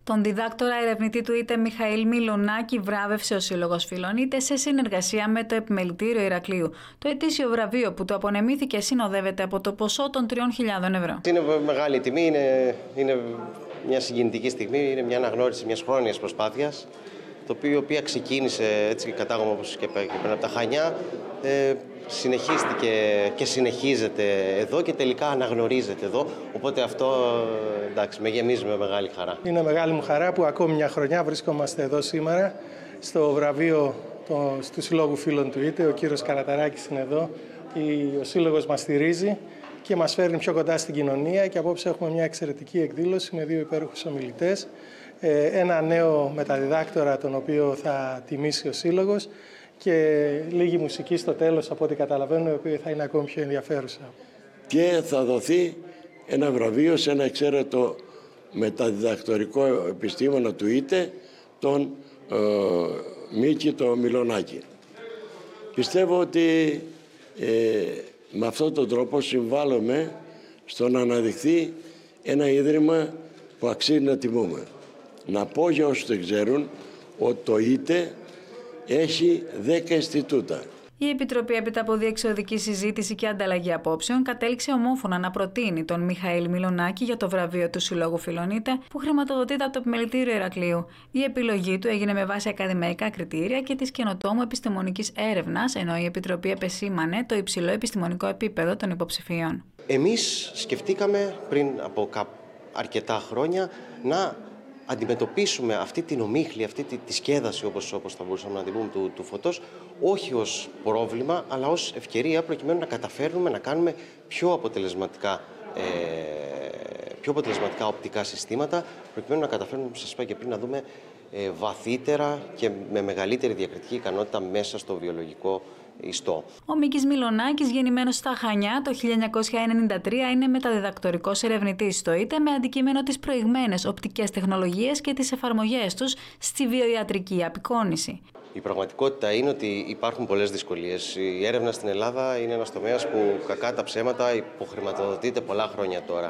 Τον διδάκτορα ερευνητή του ΙΤΕ Μιχαήλ Μιλονάκη βράβευσε ο Σύλλογος Φίλων ΙΤΕ σε συνεργασία με το Επιμελητήριο Ηρακλείου. Το ετήσιο βραβείο που του απονεμήθηκε συνοδεύεται από το ποσό των 3.000 ευρώ. Είναι μεγάλη τιμή, είναι μια συγκινητική στιγμή, είναι μια αναγνώριση μιας χρόνιας προσπάθειας, το οποίο ξεκίνησε έτσι κατάγομαι όπως και πριν από τα Χανιά, συνεχίστηκε και συνεχίζεται εδώ και τελικά αναγνωρίζεται εδώ, οπότε αυτό εντάξει, με γεμίζει με μεγάλη χαρά. Είναι μεγάλη μου χαρά που ακόμη μια χρονιά βρισκόμαστε εδώ σήμερα στο βραβείο του Συλλόγου Φίλων του ΙΤΕ. Ο κύριος Καραταράκης είναι εδώ, ο Σύλλογος μας στηρίζει και μας φέρνει πιο κοντά στην κοινωνία και απόψε έχουμε μια εξαιρετική εκδήλωση με δύο υπέροχους ομιλητές, ένα νέο μεταδιδάκτορα τον οποίο θα τιμήσει ο Σύλλογος και λίγη μουσική στο τέλος από ό,τι καταλαβαίνω, η οποία θα είναι ακόμη πιο ενδιαφέρουσα. Και θα δοθεί ένα βραβείο σε ένα εξαίρετο μεταδιδακτορικό επιστήμονα του ΙΤΕ, τον Μίκη το Μιλονάκη. Πιστεύω ότι με αυτόν τον τρόπο συμβάλλουμε στο να αναδειχθεί ένα ίδρυμα που αξίζει να τιμούμε. Να πω για όσους δεν ξέρουν ότι το ΙΤΕ έχει 10 Ινστιτούτα. Η Επιτροπή, έπειτα από διεξοδική συζήτηση και ανταλλαγή απόψεων, κατέληξε ομόφωνα να προτείνει τον Μιχαήλ Μιλονάκη για το βραβείο του Συλλόγου Φίλων ΙΤΕ, που χρηματοδοτείται από το Επιμελητήριο Ηρακλείου. Η επιλογή του έγινε με βάση ακαδημαϊκά κριτήρια και της καινοτόμου επιστημονικής έρευνας, ενώ η Επιτροπή επεσήμανε το υψηλό επιστημονικό επίπεδο των υποψηφίων. Εμείς σκεφτήκαμε πριν από αρκετά χρόνια να αντιμετωπίσουμε αυτή την ομίχλη, αυτή τη σκέδαση, όπως θα μπορούσαμε να την πούμε, του φωτός, όχι ως πρόβλημα, αλλά ως ευκαιρία, προκειμένου να καταφέρνουμε να κάνουμε πιο αποτελεσματικά οπτικά συστήματα, προκειμένου να καταφέρνουμε, όπως σας είπα και πριν, να δούμε βαθύτερα και με μεγαλύτερη διακριτική ικανότητα μέσα στο βιολογικό ιστό. Ο Μίκης Μιλονάκης, γεννημένος στα Χανιά το 1993, είναι μεταδιδακτορικός ερευνητής στο ΙΤΕ με αντικείμενο τις προηγμένες οπτικές τεχνολογίες και τις εφαρμογές τους στη βιοιατρική απεικόνηση. Η πραγματικότητα είναι ότι υπάρχουν πολλές δυσκολίες. Η έρευνα στην Ελλάδα είναι ένας τομέας που, κακά τα ψέματα, υποχρηματοδοτείται πολλά χρόνια τώρα.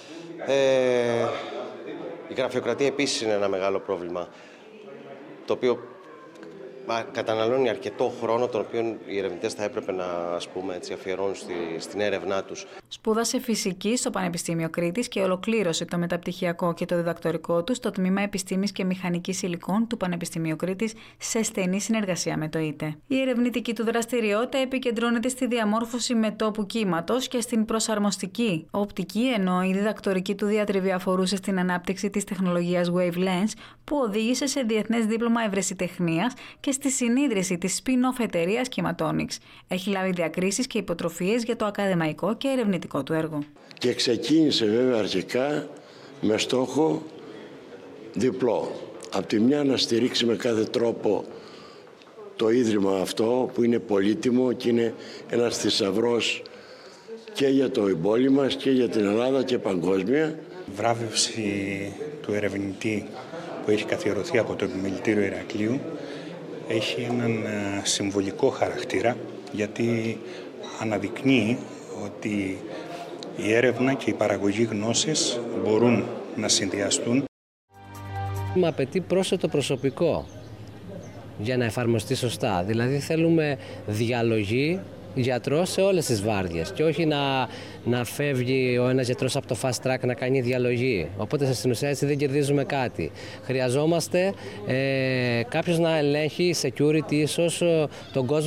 Η γραφειοκρατία επίσης είναι ένα μεγάλο πρόβλημα, το οποίο καταναλώνει αρκετό χρόνο, τον οποίο οι ερευνητές θα έπρεπε να αφιερώνουν στην έρευνά τους. Σπούδασε φυσική στο Πανεπιστήμιο Κρήτης και ολοκλήρωσε το μεταπτυχιακό και το διδακτορικό του στο Τμήμα Επιστήμης και Μηχανικής Υλικών του Πανεπιστημίου Κρήτης σε στενή συνεργασία με το ΙΤΕ. Η ερευνητική του δραστηριότητα επικεντρώνεται στη διαμόρφωση μετώπου κύματος και στην προσαρμοστική οπτική, ενώ η διδακτορική του διατριβή αφορούσε στην ανάπτυξη της τεχνολογίας Wavelens, που οδήγησε σε διεθνές δίπλωμα ευρεσιτεχνίας και στη συνίδρυση της spin-off εταιρείας Kimatonics. Έχει λάβει διακρίσεις και υποτροφίες για το ακαδημαϊκό και ερευνητικό του έργο. Και ξεκίνησε βέβαια αρχικά με στόχο διπλό. Απ' τη μια να στηρίξει με κάθε τρόπο το ίδρυμα αυτό που είναι πολύτιμο και είναι ένας θησαυρός και για το εμπόλιο μας και για την Ελλάδα και παγκόσμια. Η βράβευση του ερευνητή που έχει καθιερωθεί από το Επιμελητήριο Ηρακλείου έχει έναν συμβολικό χαρακτήρα, γιατί αναδεικνύει ότι η έρευνα και η παραγωγή γνώσης μπορούν να συνδυαστούν. Απαιτεί πρόσθετο προσωπικό για να εφαρμοστεί σωστά. Δηλαδή θέλουμε διαλογή γιατρός σε όλες τις βάρδιες και όχι να φεύγει ο ένας γιατρός από το fast track να κάνει διαλογή. Οπότε στην ουσία έτσι δεν κερδίζουμε κάτι. Χρειαζόμαστε κάποιος να ελέγχει security ίσως τον κόσμο